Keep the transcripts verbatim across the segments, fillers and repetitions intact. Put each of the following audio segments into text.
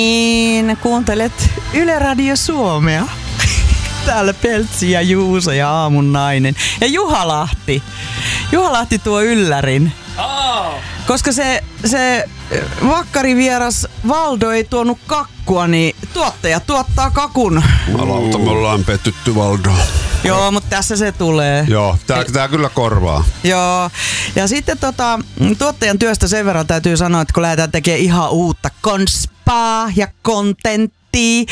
Niin, kuuntelet Yle Radio Suomea. Täällä Peltsi ja Juuso ja aamun nainen. Ja Juha Lahti. Juha Lahti tuo yllärin. Oh. Koska se, se vakkarivieras Valdo ei tuonut kakkua, niin tuottaja tuottaa kakun. Malauta, me ollaan pettytty, Valdo. Joo, mutta tässä se tulee. Joo, tää, tää kyllä korvaa. Joo, ja sitten tota, tuottajan työstä sen verran täytyy sanoa, että kun lähdetään tekemään ihan uutta konspaa ja kontenttia,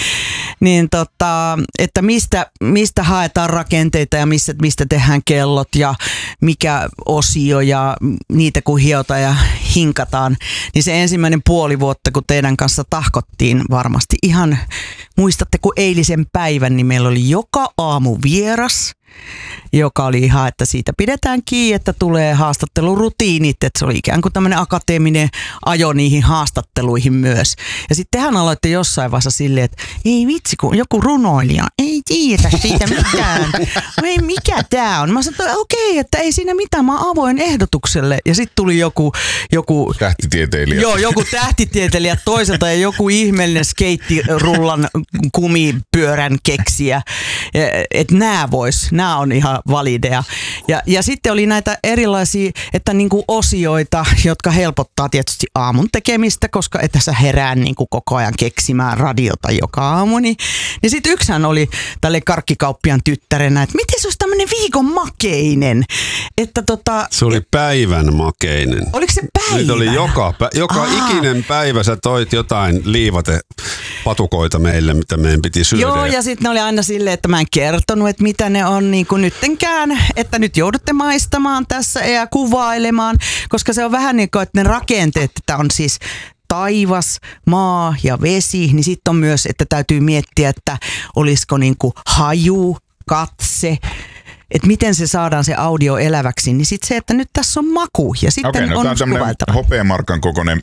niin tota, että mistä, mistä haetaan rakenteita ja mistä, mistä tehdään kellot ja mikä osio ja niitä kun hiotaan ja hinkataan, niin se ensimmäinen puoli vuotta, kun teidän kanssa tahkottiin varmasti ihan, muistatte kun eilisen päivän, niin meillä oli joka aamu vieras, joka oli ihan, että siitä pidetään kiinni, että tulee haastattelurutiinit, että se oli ikään kuin tämmöinen akateeminen ajo niihin haastatteluihin myös. Ja sitten hän aloitte jossain vaiheessa silleen, että ei vitsi, kun joku runoilija, ei tiedä siitä mitään. Ei, mikä tää on? Mä sanoin, että okei, okay, että ei siinä mitään, mä oon avoin ehdotukselle. Ja sitten tuli joku, joku... Tähtitieteilijä. Joo, joku tähtitieteilijä toiselta ja joku ihmeellinen skeittirullan kumipyörän keksiä. Että nää vois, nää on ihan valideja. Ja, ja sitten oli näitä erilaisia, että niinku osioita, jotka helpottaa tietysti aamun tekemistä, koska et sä herää niinku koko ajan keksimään radiota joka aamu. Niin, niin sitten yksihän oli tälle karkkikauppian tyttärenä, että miten se olisi tämmöinen viikon makeinen? Että tota, se oli päivän makeinen. Oliko se päivän? Nyt oli joka, joka ikinen päivä sä toit jotain liivate patukoita meille, mitä meidän piti syödä. Joo, ja sitten ne oli aina silleen, että mä en kertonut, että mitä ne on niin kuin nyttenkään, että nyt joudutte maistamaan tässä ja kuvailemaan, koska se on vähän niin kuin, että ne rakenteet, että on siis taivas, maa ja vesi, niin sitten on myös, että täytyy miettiä, että olisiko niin kuin haju, katse, että miten se saadaan se audio eläväksi, niin sitten se, että nyt tässä on maku ja sitten Okei, no on tämä on tämmöinen hopeamarkan kokoinen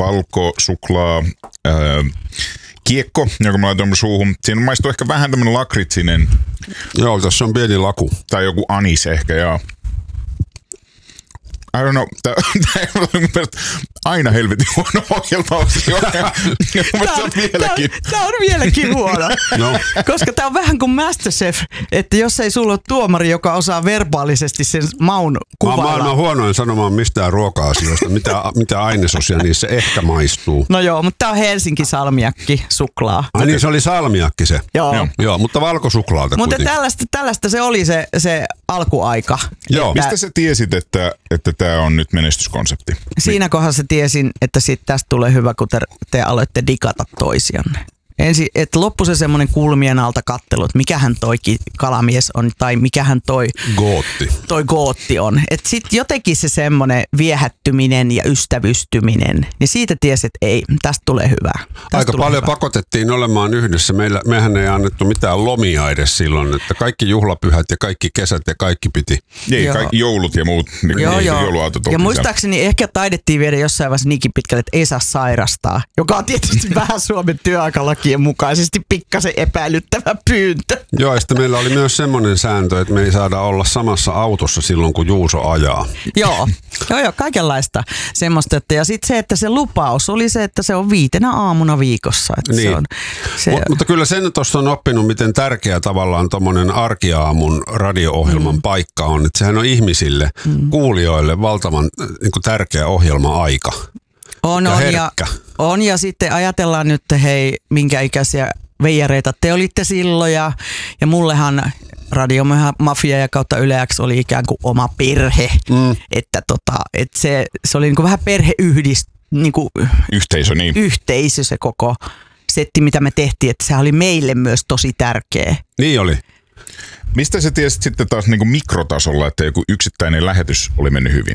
valkosuklaa äh, kiekko, joka mä laitoin suuhun. Siinä maistuu ehkä vähän tämmöinen lakritsinen. Joo, tässä on pieni laku. Tai joku anis ehkä, joo. I don't know. Tää, tää ei ole aina helvetin huono ohjelma. Tämä on vieläkin. Tämä on vieläkin huono. No. Koska tämä on vähän kuin MasterChef, että jos ei sulla ole tuomari, joka osaa verbaalisesti sen maun kuvailla. Mä oon maailman huonoin sanomaan mistään ruoka-asioista, mitä, mitä ainesosia niissä ehkä maistuu. No joo, mutta tämä on Helsinki salmiakki suklaa. Ai niin, se oli salmiakki se. Joo. Joo, joo mutta valkosuklaalta Mutta tällaista, tällaista se oli se, se alkuaika. Joo. Mistä sä tiesit, että, että tämä on nyt menestyskonsepti? Siinä kohdassa tiesin, että sit tästä tulee hyvä, kun te, te aloitte digata toisianne. Ensin, että loppu se semmoinen kulmien alta kattelu, että mikähän toi kalamies on tai mikähän toi gootti, toi gootti on. Että sitten jotenkin se semmoinen viehättyminen ja ystävystyminen, niin siitä tiesi, että ei, tästä tulee hyvää. Tästä Aika tulee paljon hyvää. Pakotettiin olemaan yhdessä. Meillä, mehän ei annettu mitään lomia edes silloin, että kaikki juhlapyhät ja kaikki kesät ja kaikki piti. Ei, kaikki joulut ja muut niin joo, joo. jouluautot. Ja muistaakseni ehkä taidettiin viedä jossain vaiheessa niinkin pitkälle, että ei saa sairastaa, joka on tietysti vähän Suomen työaikalaki mukaisesti pikkasen epäilyttävä pyyntö. Joo, ja sitten meillä oli myös semmoinen sääntö, että me ei saada olla samassa autossa silloin, kun Juuso ajaa. Joo, joo, joo kaikenlaista semmoista. Että, ja sitten se, että se lupaus oli se, että se on viitenä aamuna viikossa. Että niin. se on, se... Mut, mutta kyllä sen tuossa on oppinut, miten tärkeä tavallaan tuommoinen arkiaamun radio-ohjelman mm. paikka on. Että sehän on ihmisille, mm. kuulijoille valtavan niin kuin tärkeä ohjelma-aika. On, ja on, herkkä. ja, on ja sitten ajatellaan nyt, hei, minkä ikäisiä veijareita te olitte silloin ja, ja mullehan Radiomafia ja kautta Yle X oli ikään kuin oma perhe, mm. että tota, et se, se oli niin kuin vähän perheyhdist, niin kuin yhteisö, niin. yhteisö se koko setti, mitä me tehtiin, että se oli meille myös tosi tärkeä. Niin oli. Mistä sä tiesit sitten taas niin kuin mikrotasolla, että joku yksittäinen lähetys oli mennyt hyvin?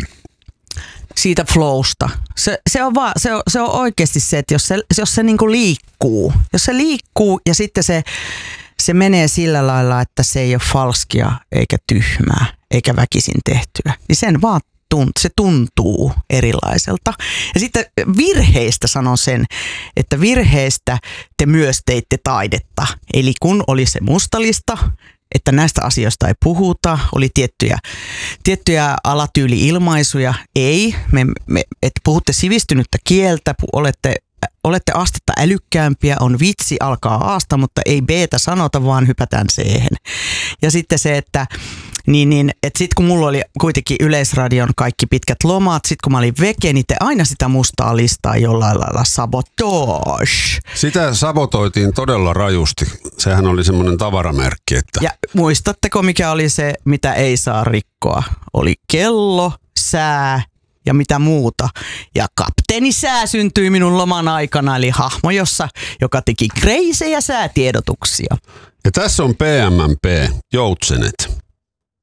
Siitä flowsta. Se, se, on vaan, se, on, se on oikeasti se, että jos se, jos se niinku liikkuu, jos se liikkuu ja sitten se, se menee sillä lailla, että se ei ole falskia eikä tyhmää eikä väkisin tehtyä, niin sen vaan tunt, se tuntuu erilaiselta. Ja sitten virheistä sanon sen, että virheistä te myös teitte taidetta. Eli kun oli se mustalista, että näistä asioista ei puhuta, oli tiettyjä, tiettyjä alatyyli-ilmaisuja. Ei, me, me, että puhutte sivistynyttä kieltä, olette olette astetta älykkäämpiä, on vitsi, alkaa aasta, mutta ei B-tä sanota, vaan hypätään C-hen. Ja sitten se, että Niin, niin että sit kun mulla oli kuitenkin Yleisradion kaikki pitkät lomat, sit kun mä olin veke, niin te aina sitä mustaa listaa jollain lailla sabotage. Sitä sabotoitiin todella rajusti. Sehän oli semmoinen tavaramerkki. Että... Ja muistatteko mikä oli se, mitä ei saa rikkoa? Oli kello, sää ja mitä muuta. Ja kapteeni Sää syntyi minun loman aikana, eli hahmo, jossa, joka teki kreisejä säätiedotuksia. Ja tässä on P M M P, Joutsenet.